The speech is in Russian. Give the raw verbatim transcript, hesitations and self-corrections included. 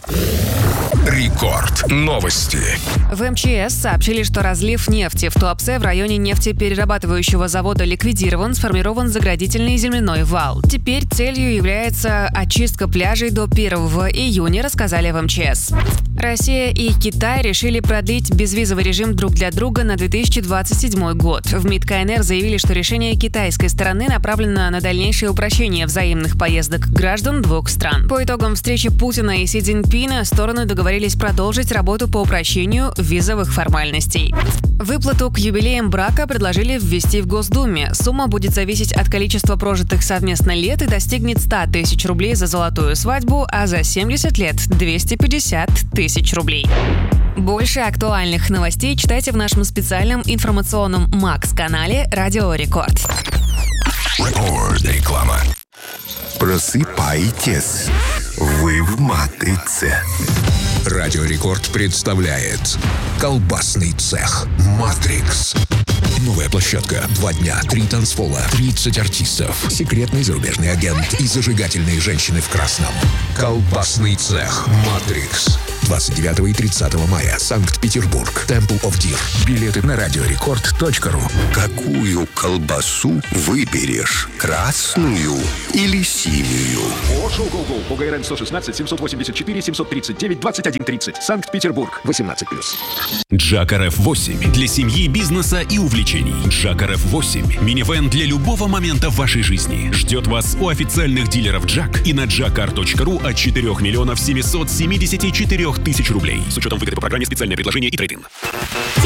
Рекорд. Новости. В эм че эс сообщили, что разлив нефти в Туапсе в районе нефтеперерабатывающего завода ликвидирован, сформирован заградительный земляной вал. Теперь целью является очистка пляжей до первого июня, рассказали в эм че эс. Россия и Китай решили продлить безвизовый режим друг для друга на две тысячи двадцать седьмой год. В МИД ка эн эр заявили, что решение китайской стороны направлено на дальнейшее упрощение взаимных поездок граждан двух стран. По итогам встречи Путина и Си Цзиньпина стороны договорились продолжить работу по упрощению визовых формальностей. Выплату к юбилеям брака предложили ввести в Госдуме. Сумма будет зависеть от количества прожитых совместно лет и достигнет сто тысяч рублей за золотую свадьбу, а за семьдесят лет – двести пятьдесят тысяч рублей. Больше актуальных новостей читайте в нашем специальном информационном Макс-канале «Радио Рекорд». Реклама. Просыпайтесь, вы в матрице. Радио Рекорд представляет колбасный цех «Матрикс». Новая площадка. Два дня, три танцпола, тридцать артистов, секретный зарубежный агент и зажигательные женщины в красном. Колбасный цех «Матрикс». двадцать девятого и тридцатого мая. Санкт-Петербург. Temple of Deer. Билеты на радиорекорд точка ру. Какую колбасу выберешь? Красную или синюю? Шоу Гол-Гол по гэ эр эн сто шестнадцать семьсот восемьдесят четыре семьсот тридцать девять двадцать один тридцать. Санкт-Петербург. восемнадцать плюс. Джак эр эф восемь. Для семьи, бизнеса и увлечений. Джак эр эф восемь. Минивэн для любого момента в вашей жизни. Ждет вас у официальных дилеров Джак и на джакар точка ру от четырех миллионов семьсот семьдесят четыре тысяч рублей. С учетом выгоды по программе «Специальное предложение» и трейд-ин.